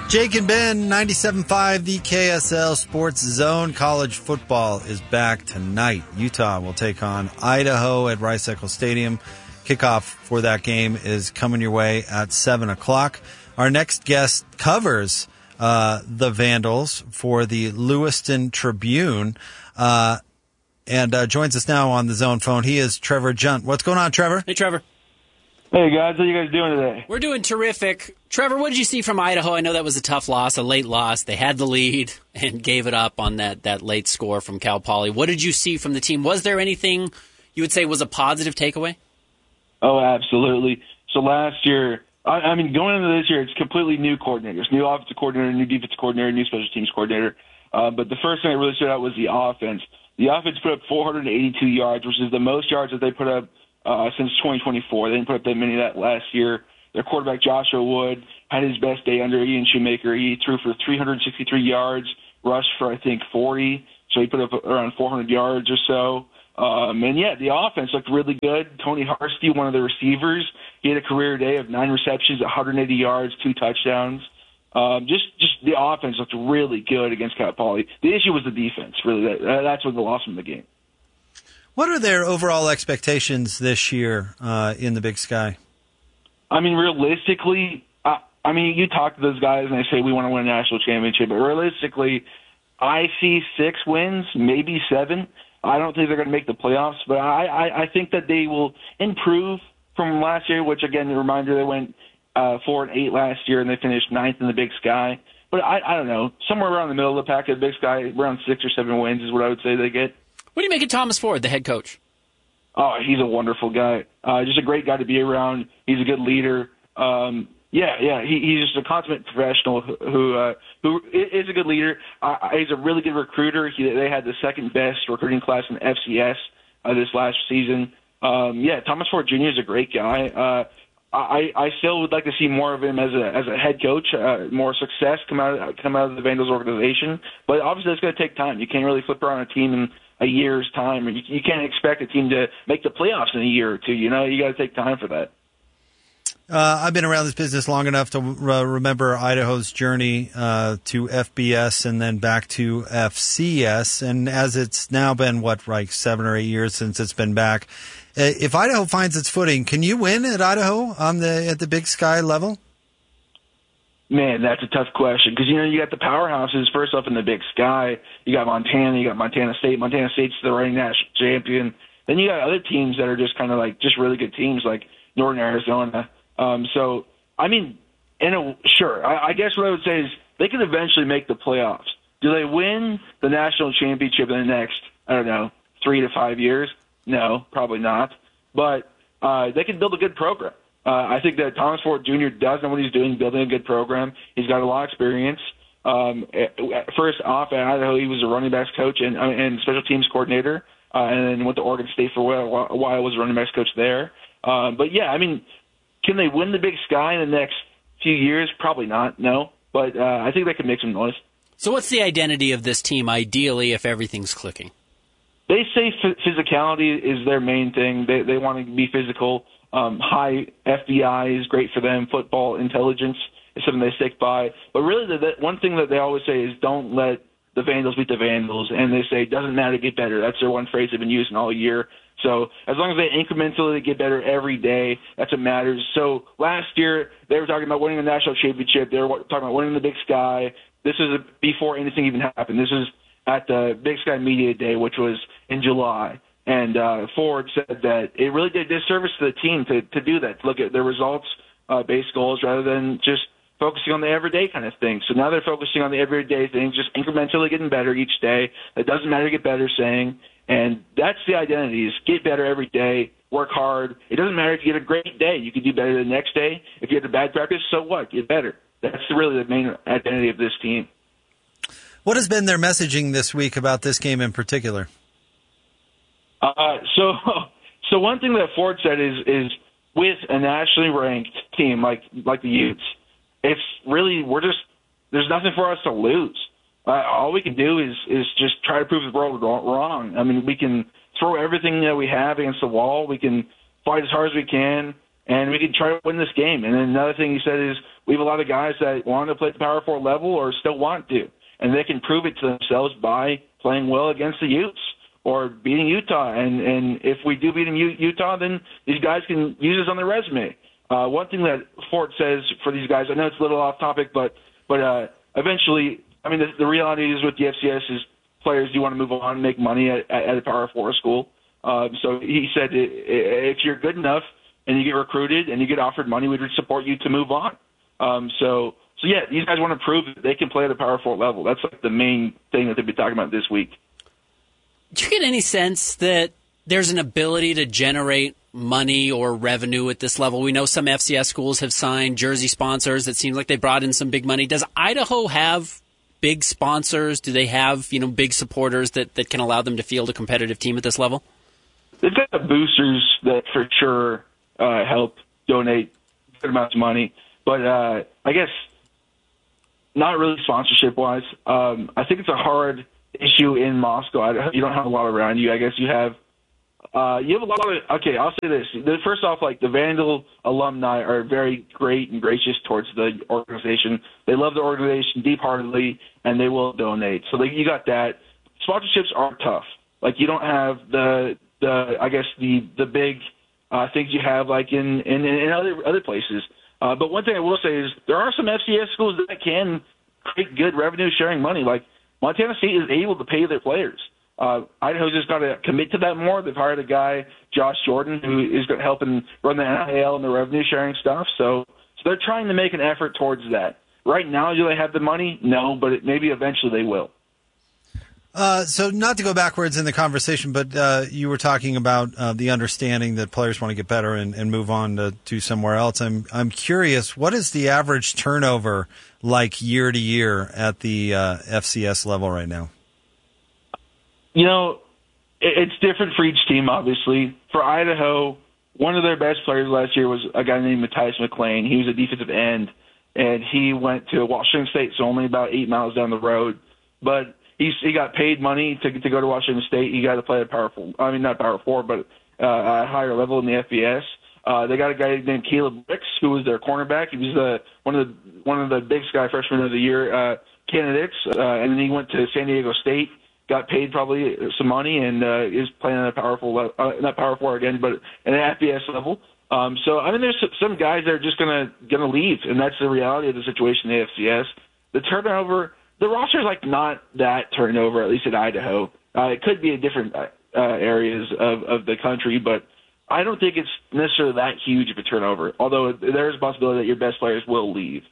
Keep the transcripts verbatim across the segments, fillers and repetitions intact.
Jake and Ben, ninety-seven point five, the K S L Sports Zone. College football is back tonight. Utah will take on Idaho at Rice-Eccles Stadium. Kickoff for that game is coming your way at seven o'clock. Our next guest covers uh, the Vandals for the Lewiston Tribune uh, and uh, joins us now on the Zone phone. He is Trevor Junt. What's going on, Trevor? Hey, Trevor. Hey, guys. How you guys doing today? We're doing terrific. Trevor, what did you see from Idaho? I know that was a tough loss, a late loss. They had the lead and gave it up on that, that late score from Cal Poly. What did you see from the team? Was there anything you would say was a positive takeaway? Oh, absolutely. So last year, I, I mean, going into this year, it's completely new coordinators, new offensive coordinator, new defensive coordinator, new special teams coordinator. Uh, but the first thing that really stood out was the offense. The offense put up four hundred eighty-two yards, which is the most yards that they put up uh, since twenty twenty-four. They didn't put up that many that last year. Their quarterback, Joshua Wood, had his best day under Ian Shoemaker. He threw for three hundred sixty-three yards, rushed for, I think, forty. So he put up around four hundred yards or so. Um, and, yeah, the offense looked really good. Tony Harsty, one of the receivers, he had a career day of nine receptions, one hundred eighty yards, two touchdowns. Um, just, just the offense looked really good against Cal Poly. The issue was the defense, really. That, that's what lost them the game. What are their overall expectations this year uh, in the Big Sky? I mean, realistically, I, I mean, you talk to those guys and they say we want to win a national championship, but realistically, I see six wins, maybe seven. I don't think they're going to make the playoffs, but I, I, I think that they will improve from last year, which, again, the reminder, they went uh, four and eight last year, and they finished ninth in the Big Sky. But I, I don't know, somewhere around the middle of the pack of the Big Sky, around six or seven wins is what I would say they get. What do you make of Thomas Ford, the head coach? Oh, he's a wonderful guy. Uh, just a great guy to be around. He's a good leader. Um, yeah, yeah, he, he's just a consummate professional who who, uh, who is a good leader. Uh, he's a really good recruiter. He, they had the second best recruiting class in F C S uh, this last season. Um, yeah, Thomas Ford Junior is a great guy. Uh, I, I still would like to see more of him as a as a head coach, uh, more success come out of, come out of the Vandals organization. But obviously, it's going to take time. You can't really flip around a team in a year's time. You, you can't expect a team to make the playoffs in a year or two. You know, you got to take time for that. Uh, I've been around this business long enough to uh, remember Idaho's journey uh, to F B S and then back to F C S. And as it's now been, what, like seven or eight years since it's been back, uh, if Idaho finds its footing, can you win at Idaho on the at the Big Sky level? Man, that's a tough question because, you know, you got the powerhouses first up in the Big Sky. You got Montana, you got Montana State. Montana State's the reigning national champion. Then you got other teams that are just kind of like just really good teams like Northern Arizona. Um, so, I mean, in a, sure, I, I guess what I would say is they could eventually make the playoffs. Do they win the national championship in the next, I don't know, three to five years? No, probably not. But uh, they can build a good program. Uh, I think that Thomas Ford Junior does know what he's doing, building a good program. He's got a lot of experience. Um, first off, at Idaho, he was a running backs coach and, uh, and special teams coordinator, uh, and then went to Oregon State for a while, a while was a running backs coach there. Um, but, yeah, I mean, can they win the Big Sky in the next few years? Probably not, no. But uh, I think they can make some noise. So what's the identity of this team, ideally, if everything's clicking? They say f- physicality is their main thing. They they want to be physical. Um, high F B I is great for them. Football intelligence is something they stick by. But really, the, the one thing that they always say is don't let the Vandals beat the Vandals. And they say it doesn't matter, get better. That's their one phrase they've been using all year. So as long as they incrementally get better every day, that's what matters. So last year, they were talking about winning the national championship. They were talking about winning the Big Sky. This is before anything even happened. This is at the Big Sky Media Day, which was in July. And uh, Ford said that it really did disservice to the team to, to do that, to look at their results-based uh, goals rather than just focusing on the everyday kind of thing. So now they're focusing on the everyday things, just incrementally getting better each day. It doesn't matter to get better, saying. And that's the identity, is get better every day, work hard. It doesn't matter if you get a great day. You can do better the next day. If you had a bad practice, so what? Get better. That's really the main identity of this team. What has been their messaging this week about this game in particular? Uh, so, so one thing that Ford said is, is with a nationally ranked team like like the Utes, it's really we're just there's nothing for us to lose. Uh, all we can do is is just try to prove the world wrong. I mean, we can throw everything that we have against the wall. We can fight as hard as we can, and we can try to win this game. And then another thing he said is we have a lot of guys that want to play at the Power Four level or still want to, and they can prove it to themselves by playing well against the Utes or beating Utah. And, and if we do beat them, Utah, then these guys can use this on their resume. Uh, one thing that Fort says for these guys, I know it's a little off topic, but but uh, eventually, I mean, the, the reality is with the F C S is players do want to move on and make money at, at a Power Four school. Uh, so he said, if you're good enough and you get recruited and you get offered money, we'd support you to move on. Um, so, so yeah, these guys want to prove that they can play at a Power Four level. That's like the main thing that they'll be talking about this week. Do you get any sense that there's an ability to generate money or revenue at this level? We know some F C S schools have signed jersey sponsors. It seems like they brought in some big money. Does Idaho have big sponsors? Do they have, you know, big supporters that, that can allow them to field a competitive team at this level? They've got boosters that for sure uh, help donate good amounts of money. But uh, I guess not really sponsorship-wise. Um, I think it's a hard issue in Moscow. I, you don't have a lot around you. I guess you have uh, you have a lot of – okay, I'll say this. The, first off, like the Vandal alumni are very great and gracious towards the organization. They love the organization deep-heartedly, and they will donate. So like, you got that. Sponsorships are tough. Like you don't have the – the I guess the the big uh, things you have like in in, in other other places. Uh, but one thing I will say is there are some F C S schools that can create good revenue sharing money. Like Montana State is able to pay their players. Uh, Idaho's just got to commit to that more. They've hired a guy, Josh Jordan, who is going to help them run the N I L and the revenue sharing stuff. So so they're trying to make an effort towards that. Right now, do they have the money? No, but it, maybe eventually they will. Uh, so not to go backwards in the conversation, but uh, you were talking about uh, the understanding that players want to get better and, and move on to, to somewhere else. I'm I'm curious, what is the average turnover like year to year at the uh, F C S level right now? You know, it's different for each team, obviously. For Idaho, one of their best players last year was a guy named Matthias McLean. He was a defensive end, and he went to Washington State, so only about eight miles down the road. But He's, he got paid money to to go to Washington State. He got to play at Power Four. I mean, not Power Four, but uh, a higher level in the F B S. Uh, they got a guy named Caleb Bricks, who was their cornerback. He was the one of the one of the Big Sky Freshman of the Year uh, candidates, uh, and then he went to San Diego State, got paid probably some money, and uh, is playing at a Power Four, uh, not Power Four again, but at an F B S level. Um, so I mean, there's some guys that are just gonna gonna leave, and that's the reality of the situation in the F C S. The turnover. The roster is like not that turnover, at least at Idaho. Uh, it could be in different uh, areas of, of the country, but I don't think it's necessarily that huge of a turnover, although there is a possibility that your best players will leave.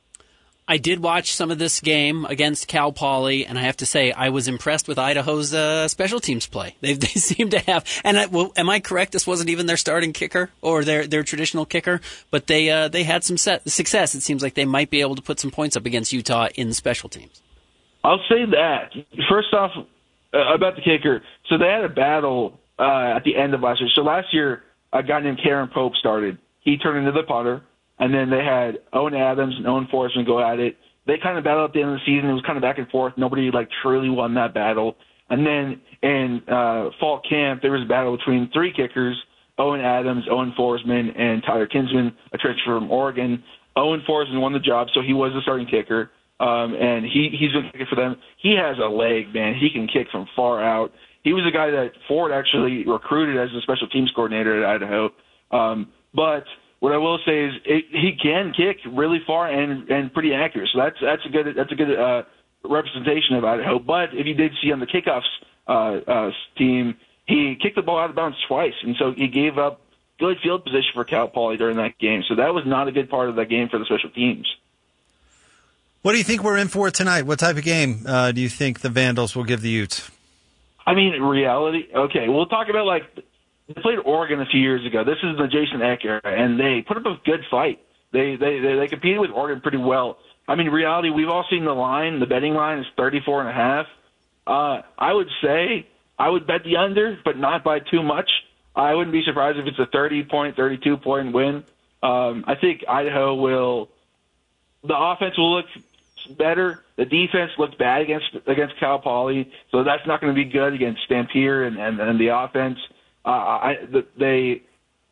I did watch some of this game against Cal Poly, and I have to say I was impressed with Idaho's uh, special teams play. They they seem to have, and I, well, am I correct? This wasn't even their starting kicker or their their traditional kicker, but they uh, they had some set, success. It seems like they might be able to put some points up against Utah in special teams. I'll say that first off uh, about the kicker. So they had a battle uh, at the end of last year. So last year, a guy named Karen Pope started. He turned into the punter. And then they had Owen Adams and Owen Forsman go at it. They kind of battled at the end of the season. It was kind of back and forth. Nobody, like, truly won that battle. And then in uh, fall camp, there was a battle between three kickers, Owen Adams, Owen Forsman, and Tyler Kinsman, a transfer from Oregon. Owen Forsman won the job, so he was the starting kicker. Um, and he, he's been kicking for them. He has a leg, man. He can kick from far out. He was a guy that Ford actually recruited as a special teams coordinator at Idaho. Um, but what I will say is it, he can kick really far and and pretty accurate. So that's that's a good that's a good uh, representation of Idaho. But if you did see on the kickoffs uh, uh, team, he kicked the ball out of bounds twice, and so he gave up good field position for Cal Poly during that game. So that was not a good part of that game for the special teams. What do you think we're in for tonight? What type of game uh, do you think the Vandals will give the Utes? I mean, reality. Okay, we'll talk about like. They played Oregon a few years ago. This is the Jason Eck era, and they put up a good fight. They they they, they competed with Oregon pretty well. I mean, reality, we've all seen the line. The betting line is thirty-four and a half. Uh, I would say I would bet the under, but not by too much. I wouldn't be surprised if it's a thirty-point, thirty-two-point win. Um, I think Idaho will – the offense will look better. The defense looked bad against against Cal Poly, so that's not going to be good against Stampier and, and, and the offense. Uh, I, they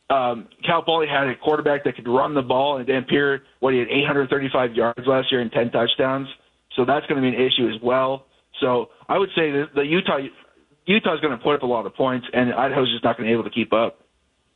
um, Cal Poly had a quarterback that could run the ball, and Dampier, what, he had eight hundred thirty-five yards last year and ten touchdowns. So that's going to be an issue as well. So I would say that the Utah Utah's going to put up a lot of points, and Idaho's just not going to be able to keep up.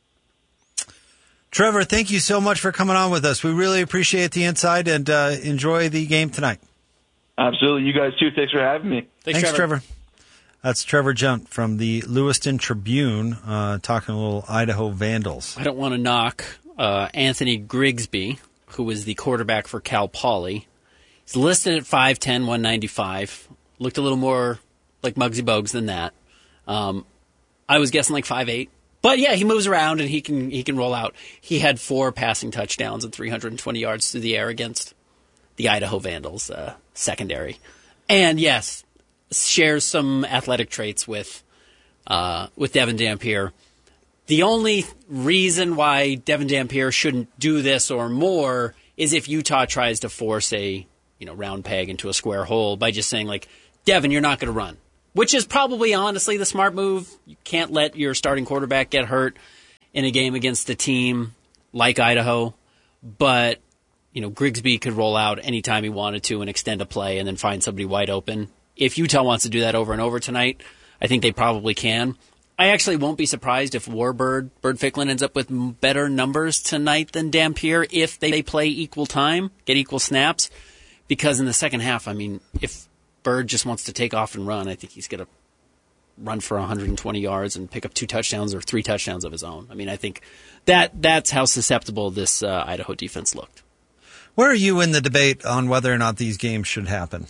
Trevor, thank you so much for coming on with us. We really appreciate the insight, and uh, enjoy the game tonight. Absolutely. You guys, too. Thanks for having me. Thanks, Thanks Trevor. Trevor. That's Trevor Junt from the Lewiston Tribune, uh, talking a little Idaho Vandals. I don't want to knock uh, Anthony Grigsby, who is the quarterback for Cal Poly. He's listed at five ten, one ninety-five. Looked a little more like Muggsy Bogues than that. Um, I was guessing like five eight. But yeah, he moves around and he can he can roll out. He had four passing touchdowns and three hundred twenty yards through the air against the Idaho Vandals uh, secondary. And yes, shares some athletic traits with uh, with Devin Dampier. The only reason why Devin Dampier shouldn't do this or more is if Utah tries to force a you know round peg into a square hole by just saying like, Devin, you're not going to run. Which is probably, honestly, the smart move. You can't let your starting quarterback get hurt in a game against a team like Idaho. But, you know, Grigsby could roll out anytime he wanted to and extend a play and then find somebody wide open. If Utah wants to do that over and over tonight, I think they probably can. I actually won't be surprised if Warbird, Bird Ficklin ends up with better numbers tonight than Dampier if they play equal time, get equal snaps. Because in the second half, I mean, if Bird just wants to take off and run, I think he's going to run for one hundred twenty yards and pick up two touchdowns or three touchdowns of his own. I mean, I think that that's how susceptible this uh, Idaho defense looked. Where are you in the debate on whether or not these games should happen?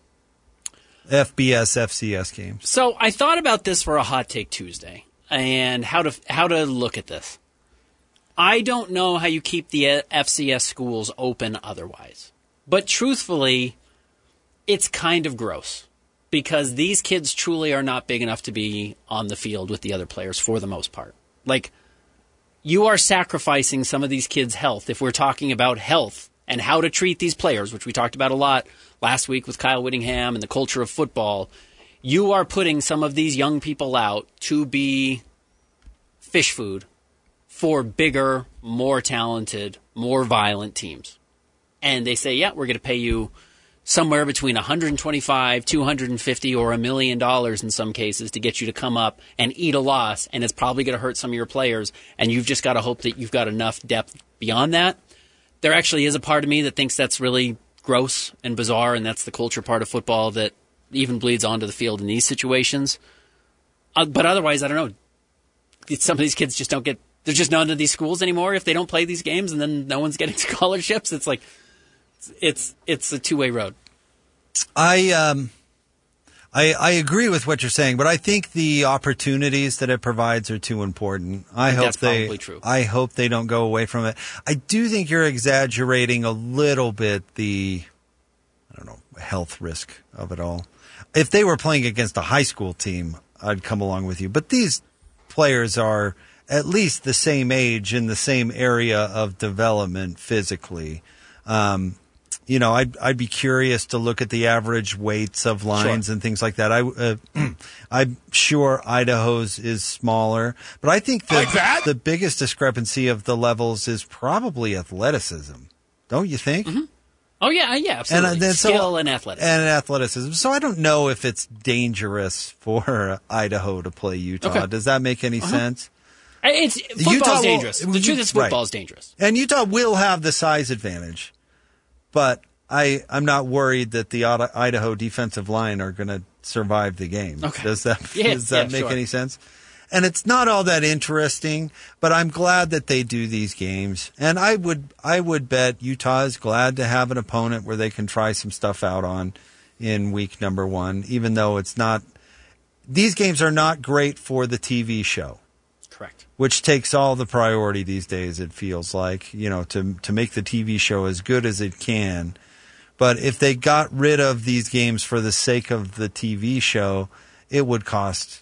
F B S, F C S games. So I thought about this for a Hot Take Tuesday and how to how to look at this. I don't know how you keep the F C S schools open otherwise. But truthfully, it's kind of gross because these kids truly are not big enough to be on the field with the other players for the most part. Like, you are sacrificing some of these kids' health if we're talking about health and how to treat these players, which we talked about a lot last week with Kyle Whittingham and the culture of football. You are putting some of these young people out to be fish food for bigger, more talented, more violent teams. And they say, yeah, we're going to pay you somewhere between one hundred twenty-five, two hundred fifty, or a million dollars in some cases to get you to come up and eat a loss, and it's probably going to hurt some of your players, and you've just got to hope that you've got enough depth beyond that. There actually is a part of me that thinks that's really gross and bizarre, and that's the culture part of football that even bleeds onto the field in these situations. Uh, but otherwise, I don't know. Some of these kids just don't get – there's just none of these schools anymore if they don't play these games, and then no one's getting scholarships. It's like – It's it's a two-way road. I um, I I agree with what you're saying, but I think the opportunities that it provides are too important. I, I hope that's they probably true. I hope they don't go away from it. I do think you're exaggerating a little bit the I don't know health risk of it all. If they were playing against a high school team, I'd come along with you. But these players are at least the same age in the same area of development physically. Um, You know, I'd I'd be curious to look at the average weights of lines Sure. and things like that. I uh, I'm sure Idaho's is smaller, but I think that, Like that? the biggest discrepancy of the levels is probably athleticism. Don't you think? Mm-hmm. Oh, yeah, yeah, absolutely. And, uh, then so- Skill and athleticism. And athleticism. So I don't know if it's dangerous for Idaho to play Utah. Okay. Does that make any sense? It's, Utah football's will- dangerous. The truth is right. football's dangerous. And Utah will have the size advantage. But I, I'm not worried that the Idaho defensive line are going to survive the game. Okay. Does that, Yeah, does that yeah, make sure. any sense? And it's not all that interesting, but I'm glad that they do these games. And I would I would bet Utah is glad to have an opponent where they can try some stuff out on in week number one, even though it's not – these games are not great for the T V show. Correct. Which takes all the priority these days, it feels like, you know, to to make the T V show as good as it can. But if they got rid of these games for the sake of the T V show, it would cost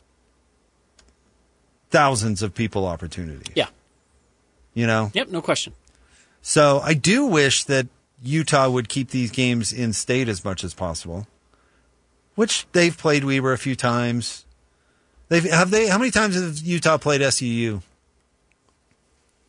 thousands of people opportunity. Yeah. You know? Yep, no question. So I do wish that Utah would keep these games in state as much as possible, which they've played Weber a few times. They've have they. How many times have Utah played S U U?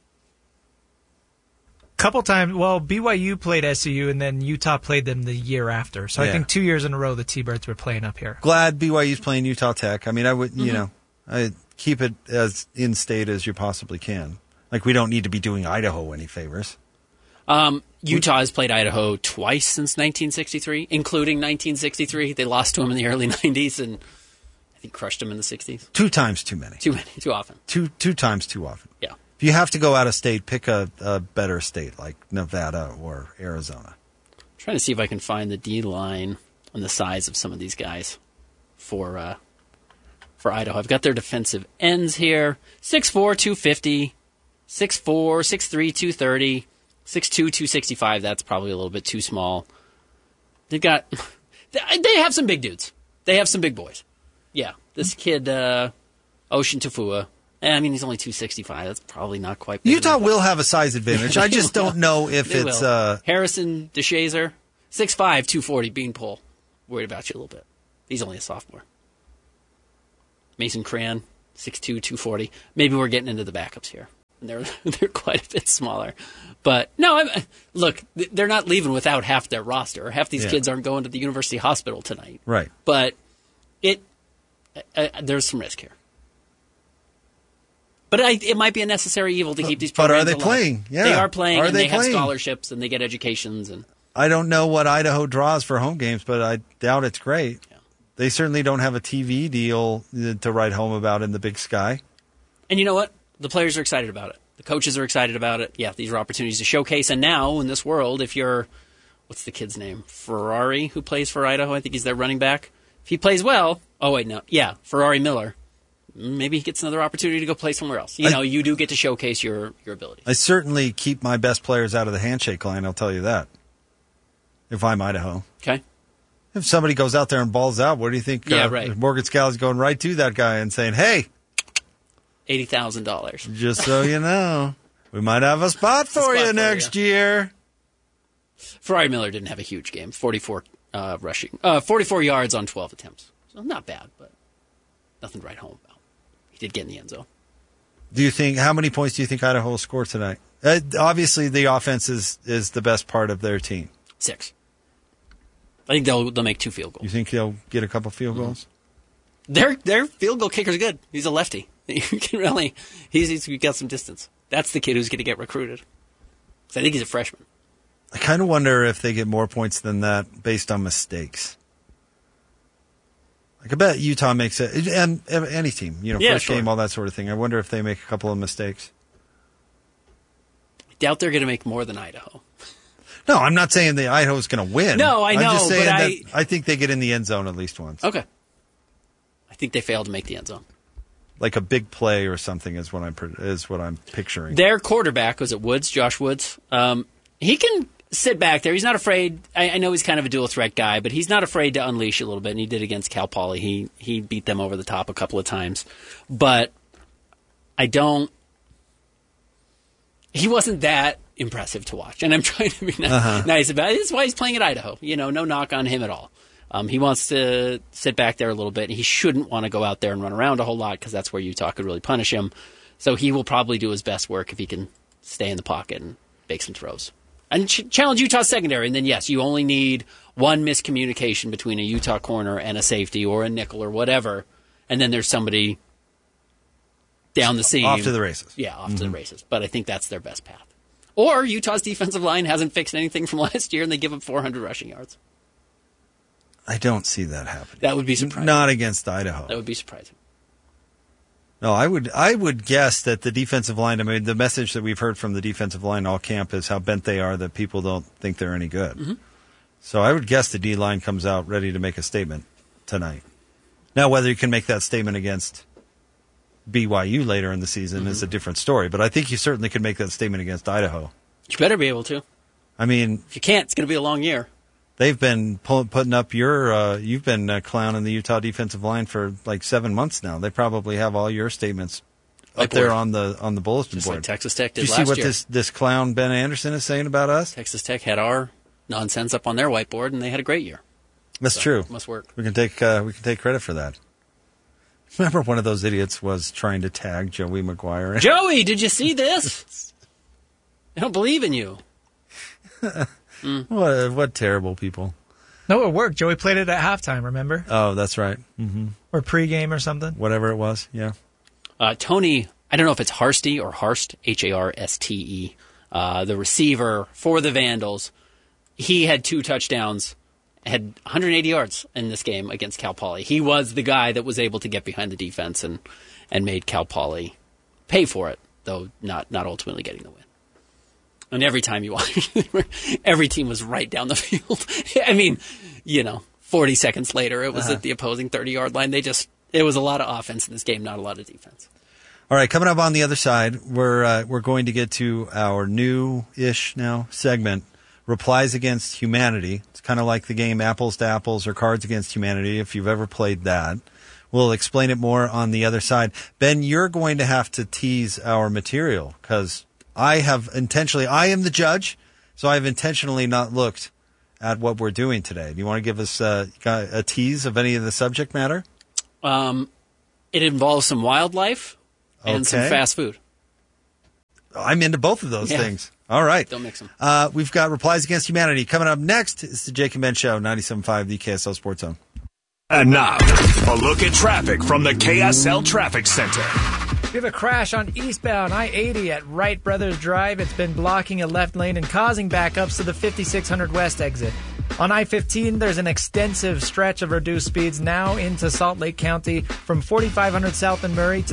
couple times. Well, B Y U played S C U, and then Utah played them the year after. So Yeah. I think two years in a row the T-Birds were playing up here. Glad B Y U's playing Utah Tech. I mean, I would, you Mm-hmm. know, I keep it as in state as you possibly can. Like, we don't need to be doing Idaho any favors. Um, Utah has played Idaho twice since nineteen sixty-three, including nineteen sixty-three. They lost to them in the early nineties and I think crushed them in the sixties. Two times too many. Too many, too often. Two two times too often. Yeah. If you have to go out of state, pick a, a better state like Nevada or Arizona. I'm trying to see if I can find the D line on the size of some of these guys for uh, for Idaho. I've got their defensive ends here: six four, two fifty, six four, six three, two thirty, six two, two sixty-five. That's probably a little bit too small. They've got they have some big dudes. They have some big boys. Yeah, this kid uh, Ocean Tafua. I mean, he's only two sixty-five. That's probably not quite big Utah enough. will have a size advantage. I just don't know if They it's will. uh, Harrison DeShazer, six five, two forty, Beanpole. Worried about you a little bit. He's only a sophomore. Mason Cran, six two, two forty. Maybe we're getting into the backups here. And they're they're quite a bit smaller. But no, I'm, look, they're not leaving without half their roster. Half these Yeah. kids aren't going to the university hospital tonight. right. But it uh, there's some risk here. But I, it might be a necessary evil to keep these But are programs they alive. playing? Yeah. They are playing, Are and they they, have playing? scholarships, and they get educations. And I don't know what Idaho draws for home games, but I doubt it's great. Yeah. They certainly don't have a T V deal to write home about in the Big Sky. And you know what? The players are excited about it. The coaches are excited about it. Yeah, these are opportunities to showcase. And now, in this world, if you're, what's the kid's name? Ferrari, who plays for Idaho. I think he's their running back. If he plays well, oh, wait, no. Yeah, Ferrari Miller. Maybe he gets another opportunity to go play somewhere else. You I- know, you do get to showcase your, your abilities. I certainly keep my best players out of the handshake line, I'll tell you that. If I'm Idaho. Okay? If somebody goes out there and balls out, what do you think? Yeah, uh, right. Morgan Scalley's going right to that guy and saying, hey, eighty thousand dollars. just so you know, we might have a spot for spot you for next year. Ferrari Miller didn't have a huge game. forty-four uh, rushing. Uh, forty-four yards on twelve attempts. So not bad, but nothing to write home about. He did get in the end zone. Do you think, how many points do you think Idaho will score tonight? Uh, obviously, the offense is, is the best part of their team. Six. I think they'll they'll make two field You goals. think they'll get a couple field goals? Their their field goal kicker's good. He's a lefty. You can really he's he's got some distance. That's the kid who's going to get recruited. 'Cause I think he's a freshman. I kind of wonder if they get more points than that based on mistakes. Like, I bet Utah makes it, and any team, you know, Yeah, first sure. game, all that sort of thing. I wonder if they make a couple of mistakes. I doubt they're going to make more than Idaho. No, I'm not saying the Idaho's going to win. No, I I'm know, just saying but that I- I think they get in the end zone at least once. Okay. I think they failed to make the end zone. Like a big play or something is what I'm pre- is what I'm picturing. Their quarterback, was it Woods, Josh Woods? Um, he can sit back there. He's not afraid. I, I know he's kind of a dual threat guy, but he's not afraid to unleash a little bit, and he did against Cal Poly. He he beat them over the top a couple of times. But I don't... He wasn't that impressive to watch, and I'm trying to be nice, Uh-huh. nice about it. That's why he's playing at Idaho. You know, no knock on him at all. Um, he wants to sit back there a little bit. He shouldn't want to go out there and run around a whole lot because that's where Utah could really punish him. So he will probably do his best work if he can stay in the pocket and make some throws. And ch- challenge Utah's secondary. And then, yes, you only need one miscommunication between a Utah corner and a safety or a nickel or whatever. And then there's somebody down the seam. Off to the races. Yeah, off to the races. But I think that's their best path. Or Utah's defensive line hasn't fixed anything from last year and they give up four hundred rushing yards. I don't see that happening. That would be surprising. Not against Idaho. That would be surprising. No, I would I would guess that the defensive line, I mean, the message that we've heard from the defensive line all camp is how bent they are that people don't think they're any good. Mm-hmm. So I would guess the D line comes out ready to make a statement tonight. Now, whether you can make that statement against B Y U later in the season Mm-hmm. is a different story, but I think you certainly could make that statement against Idaho. You better be able to. I mean, If you can't, it's going to be a long year. they've been pull, putting up your, uh, you've been uh, clowning the Utah defensive line for like seven months now. They probably have all your statements up Whiteboard. there on the on the bulletin Just board. like Texas Tech Do did you last see what year. this this clown Ben Anderson is saying about us? Texas Tech had our nonsense up on their whiteboard, and they had a great year. That's So, true. it must work. We can take uh, we can take credit for that. Remember, one of those idiots was trying to tag Joey McGuire. Joey, did you see this? I don't believe in you. mm. What what terrible people. No, it worked. Joey played it at halftime, remember? Oh, that's right. Mm-hmm. Or pregame or something. Whatever it was, yeah. Uh, Tony, I don't know if it's Harsty or Harst, H A R S T E, uh, the receiver for the Vandals. He had two touchdowns, had one hundred eighty yards in this game against Cal Poly. He was the guy that was able to get behind the defense and, and made Cal Poly pay for it, though not, not ultimately getting the win. And every time you watch, every team was right down the field. I mean, you know, forty seconds later, it was uh-huh. at the opposing thirty-yard line. They just, it was a lot of offense in this game, not a lot of defense. All right, coming up on the other side, we're uh, we're going to get to our new-ish now segment, Replies Against Humanity. It's kind of like the game Apples to Apples or Cards Against Humanity, if you've ever played that. We'll explain it more on the other side. Ben, you're going to have to tease our material because I have intentionally, I am the judge, so I've intentionally not looked at what we're doing today. Do you want to give us uh, a tease of any of the subject matter? Um, it involves some wildlife and okay. some fast food. I'm into both of those yeah. things. All right. Don't mix them. Uh, we've got Replies Against Humanity. Coming up next is the Jake and Ben Show, ninety-seven point five, the K S L Sports Zone. And now, a look at traffic from the K S L Traffic Center. We have a crash on eastbound I eighty at Wright Brothers Drive. It's been blocking a left lane and causing backups to the fifty-six hundred West exit. On I fifteen, there's an extensive stretch of reduced speeds now into Salt Lake County from forty-five hundred south in Murray to